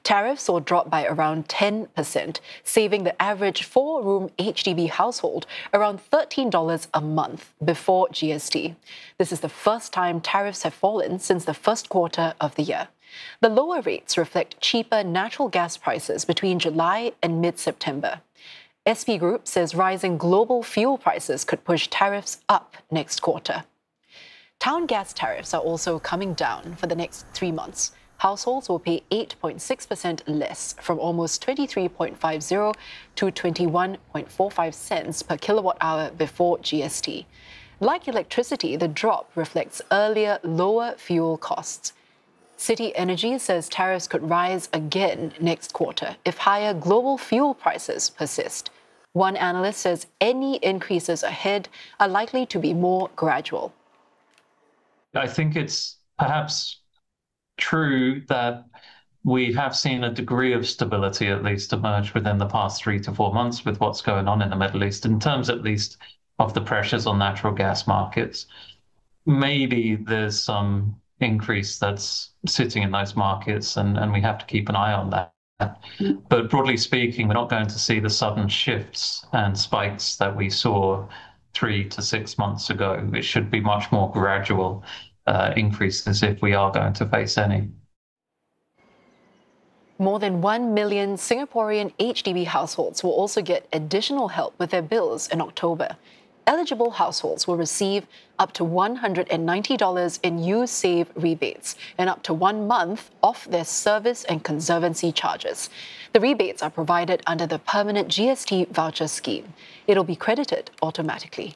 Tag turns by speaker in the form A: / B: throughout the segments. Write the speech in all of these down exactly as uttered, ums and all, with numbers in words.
A: Tariffs will drop by around ten percent, saving the average four-room H D B household around thirteen dollars a month before G S T. This is the first time tariffs have fallen since the first quarter of the year. The lower rates reflect cheaper natural gas prices between July and mid-September. S P Group says rising global fuel prices could push tariffs up next quarter. Town gas tariffs are also coming down for the next three months. Households will pay eight point six percent less, from almost twenty-three point five zero to twenty-one point four five cents per kilowatt hour before G S T. Like electricity, the drop reflects earlier lower fuel costs. City Energy says tariffs could rise again next quarter if higher global fuel prices persist. One analyst says any increases ahead are likely to be more gradual.
B: I think it's perhaps true that we have seen a degree of stability at least emerge within the past three to four months with what's going on in the Middle East, in terms at least of the pressures on natural gas markets. Maybe there's some increase that's sitting in those markets, and, and we have to keep an eye on that. But broadly speaking, we're not going to see the sudden shifts and spikes that we saw three to six months ago. It should be much more gradual uh, increases if we are going to face any.
A: More than one million Singaporean H D B households will also get additional help with their bills in October. Eligible households will receive up to one hundred ninety dollars in YouSave rebates and up to one month off their service and conservancy charges. The rebates are provided under the permanent G S T voucher scheme. It'll be credited automatically.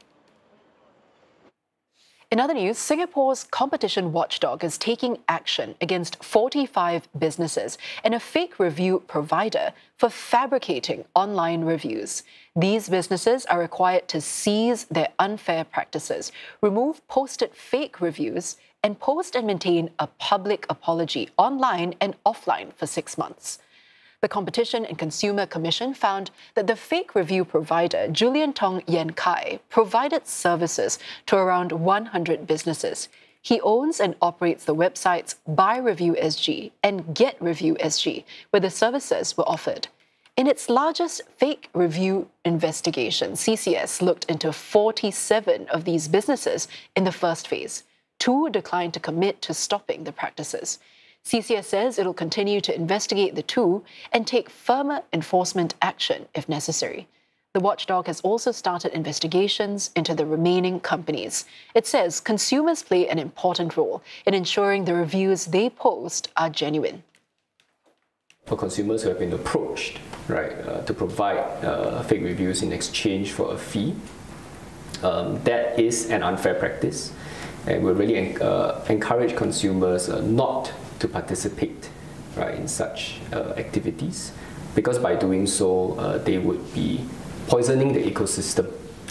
A: In other news, Singapore's competition watchdog is taking action against forty-five businesses and a fake review provider for fabricating online reviews. These businesses are required to cease their unfair practices, remove posted fake reviews, and post and maintain a public apology online and offline for six months. The Competition and Consumer Commission found that the fake review provider, Julian Tong Yen Kai, provided services to around one hundred businesses. He owns and operates the websites Buy Review S G and Get Review S G, where the services were offered. In its largest fake review investigation, C C S looked into forty-seven of these businesses in the first phase. Two declined to commit to stopping the practices. C C S says it'll continue to investigate the two and take firmer enforcement action if necessary. The watchdog has also started investigations into the remaining companies. It says consumers play an important role in ensuring the reviews they post are genuine.
C: For consumers who have been approached, right, uh, to provide uh, fake reviews in exchange for a fee, um, that is an unfair practice, and we really en uh, encourage consumers uh, not to participate, right, in such uh, activities, because by doing so, uh, they would be poisoning the ecosystem.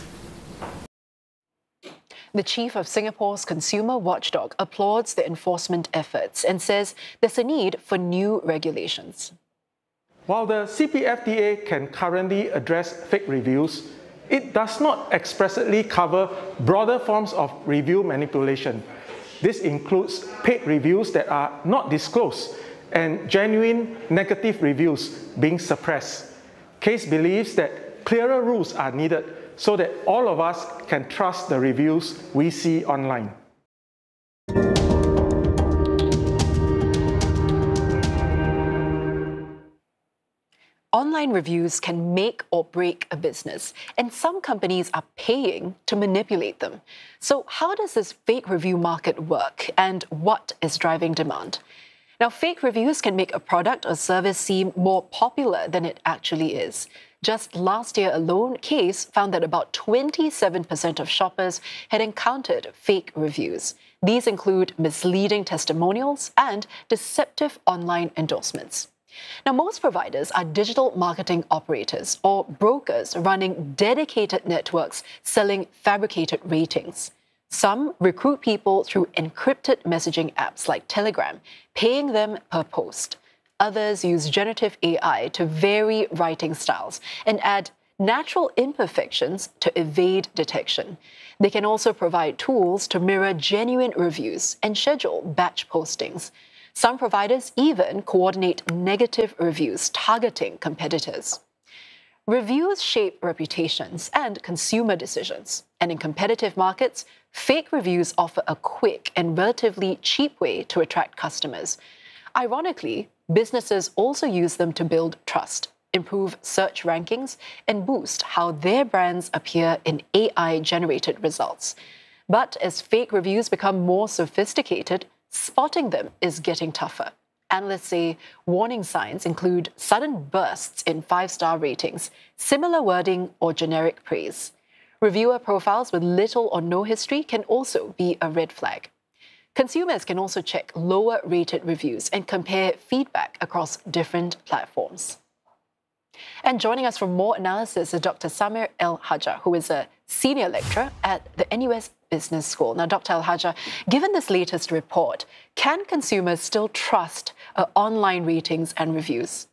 A: The chief of Singapore's consumer watchdog applauds the enforcement efforts and says there's a need for new regulations.
D: While the C P F D A can currently address fake reviews, it does not expressly cover broader forms of review manipulation. This includes paid reviews that are not disclosed and genuine negative reviews being suppressed. Case believes that clearer rules are needed so that all of us can trust the reviews we see online.
A: Online reviews can make or break a business, and some companies are paying to manipulate them. So how does this fake review market work, and what is driving demand? Now, fake reviews can make a product or service seem more popular than it actually is. Just last year alone, Case found that about twenty-seven percent of shoppers had encountered fake reviews. These include misleading testimonials and deceptive online endorsements. Now, most providers are digital marketing operators or brokers running dedicated networks selling fabricated ratings. Some recruit people through encrypted messaging apps like Telegram, paying them per post. Others use generative A I to vary writing styles and add natural imperfections to evade detection. They can also provide tools to mirror genuine reviews and schedule batch postings. Some providers even coordinate negative reviews targeting competitors. Reviews shape reputations and consumer decisions, and in competitive markets, fake reviews offer a quick and relatively cheap way to attract customers. Ironically, businesses also use them to build trust, improve search rankings, and boost how their brands appear in A I-generated results. But as fake reviews become more sophisticated, spotting them is getting tougher. Analysts say warning signs include sudden bursts in five-star ratings, similar wording, or generic praise. Reviewer profiles with little or no history can also be a red flag. Consumers can also check lower-rated reviews and compare feedback across different platforms. And joining us for more analysis is Doctor Samer El-Hajjar, who is a senior lecturer at the N U S Business School. Now, Doctor El-Hajjar, given this latest report, can consumers still trust uh, online ratings and reviews?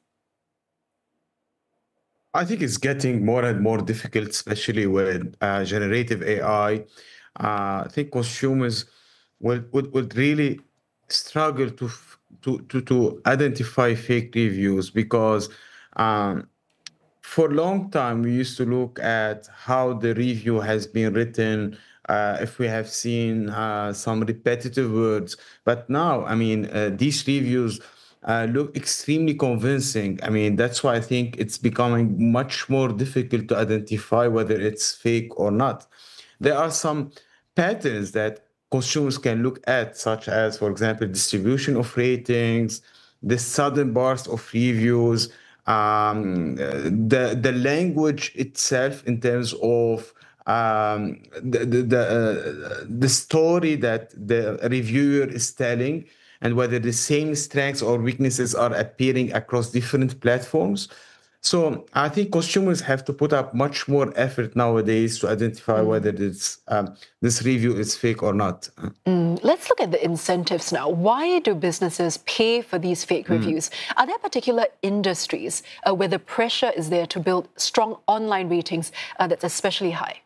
E: I think it's getting more and more difficult, especially with uh, generative A I. Uh, I think consumers will would, would really struggle to, to to to identify fake reviews because um, for a long time we used to look at how the review has been written, uh, if we have seen uh, some repetitive words. But now, I mean, uh, these reviews uh, look extremely convincing. I mean, that's why I think it's becoming much more difficult to identify whether it's fake or not. There are some patterns that consumers can look at, such as, for example, distribution of ratings, the sudden burst of reviews, um, the the language itself in terms of um, the the the, uh, the story that the reviewer is telling, and whether the same strengths or weaknesses are appearing across different platforms. So I think consumers have to put up much more effort nowadays to identify mm. whether it's, um, this review is fake or not.
A: Mm. Let's look at the incentives now. Why do businesses pay for these fake mm. reviews? Are there particular industries uh, where the pressure is there to build strong online ratings uh, that's especially high?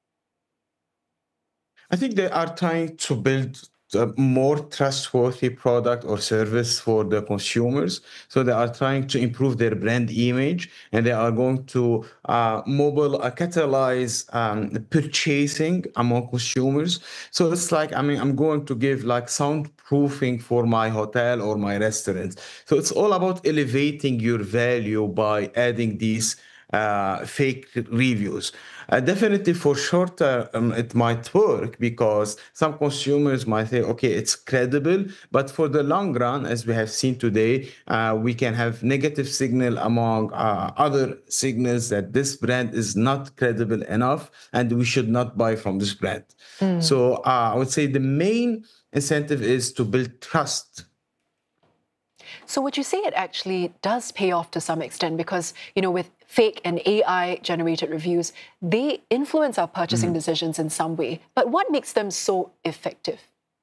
E: I think they are trying to build a more trustworthy product or service for the consumers. So they are trying to improve their brand image, and they are going to uh, mobile uh, catalyze um, purchasing among consumers. So it's like, I mean, I'm going to give like soundproofing for my hotel or my restaurant. So it's all about elevating your value by adding these uh, fake reviews. Uh, definitely for short term, it might work because some consumers might say, okay, it's credible. But for the long run, as we have seen today, uh, we can have negative signal among uh, other signals that this brand is not credible enough and we should not buy from this brand. Mm. So uh, I would say the main incentive is to build trust.
A: So would you say it actually does pay off to some extent? Because, you know, with fake and A I-generated reviews, they influence our purchasing mm. decisions in some way. But what makes them so effective?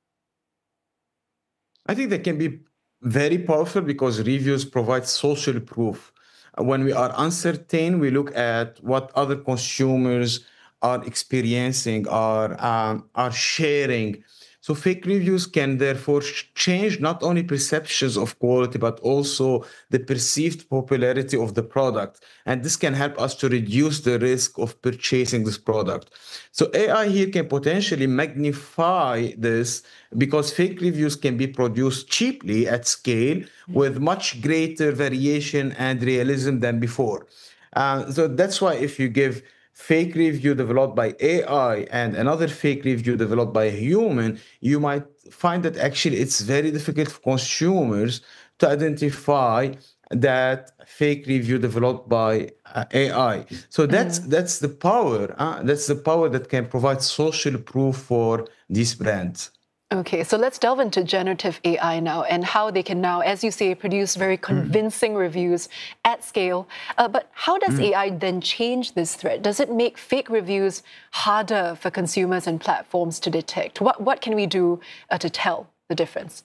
E: I think they can be very powerful because reviews provide social proof. When we are uncertain, we look at what other consumers are experiencing, are, um, are sharing. So fake reviews can therefore change not only perceptions of quality, but also the perceived popularity of the product. And this can help us to reduce the risk of purchasing this product. So A I here can potentially magnify this because fake reviews can be produced cheaply at scale with much greater variation and realism than before. Uh, so that's why if you give fake review developed by A I and another fake review developed by a human, you might find that actually it's very difficult for consumers to identify that fake review developed by uh, A I. So that's mm. that's the power. Uh, that's the power that can provide social proof for these brands.
A: Okay, so let's delve into generative A I now and how they can now, as you say, produce very convincing mm. reviews at scale. Uh, but how does mm. A I then change this threat? Does it make fake reviews harder for consumers and platforms to detect? What, what can we do uh, to tell the difference?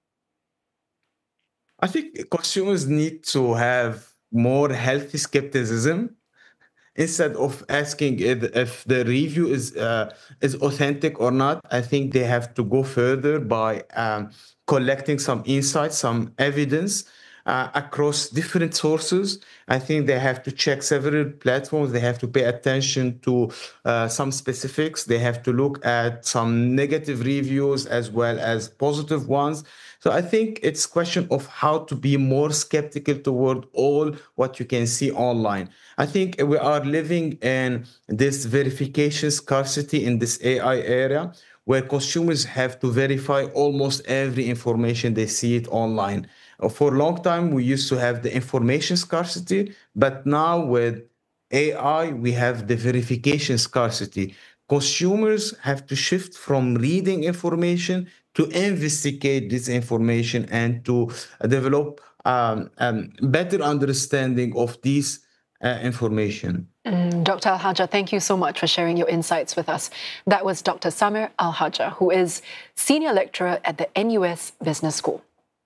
E: I think consumers need to have more healthy skepticism. Instead of asking if the review is uh, is authentic or not, I think they have to go further by um, collecting some insights, some evidence uh, across different sources. I think they have to check several platforms. They have to pay attention to uh, some specifics. They have to look at some negative reviews as well as positive ones. So I think it's a question of how to be more skeptical toward all what you can see online. I think we are living in this verification scarcity in this A I era, where consumers have to verify almost every information they see it online. For a long time, we used to have the information scarcity, but now with A I, we have the verification scarcity. Consumers have to shift from reading information to investigate this information and to develop um, um, better understanding of these uh, information.
A: Mm, Doctor Al-Hajjah, thank you so much for sharing your insights with us. That was Doctor Samer Al-Hajjah, who is Senior Lecturer at the N U S Business School.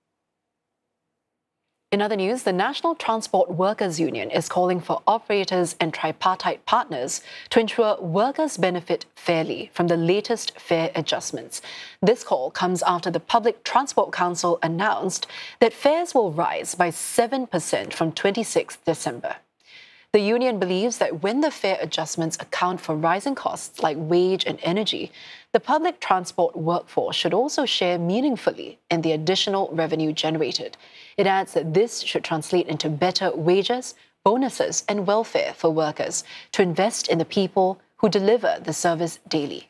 A: In other news, the National Transport Workers Union is calling for operators and tripartite partners to ensure workers benefit fairly from the latest fare adjustments. This call comes after the Public Transport Council announced that fares will rise by seven percent from twenty-sixth December. The union believes that when the fare adjustments account for rising costs like wage and energy, the public transport workforce should also share meaningfully in the additional revenue generated. It adds that this should translate into better wages, bonuses, and welfare for workers to invest in the people who deliver the service daily.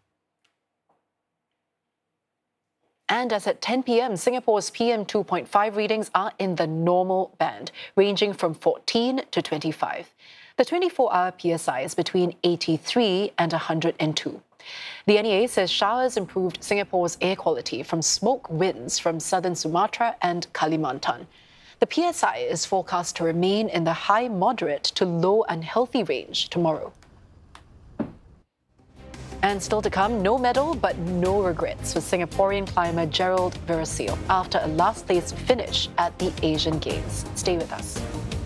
A: And as at ten p m, Singapore's P M two point five readings are in the normal band, ranging from fourteen to twenty-five. The twenty-four hour P S I is between eighty-three and one hundred two. The N E A says showers improved Singapore's air quality from smoke winds from southern Sumatra and Kalimantan. The P S I is forecast to remain in the high moderate to low unhealthy range tomorrow. And still to come, no medal but no regrets for Singaporean climber Gerald Verosil after a last-place finish at the Asian Games. Stay with us.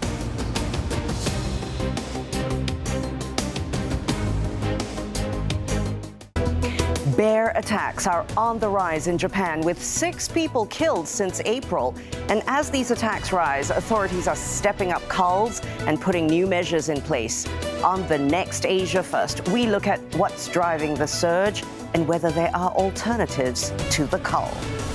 F: Bear attacks are on the rise in Japan, with six people killed since April. And as these attacks rise, authorities are stepping up culls and putting new measures in place. On the next Asia First, we look at what's driving the surge and whether there are alternatives to the cull.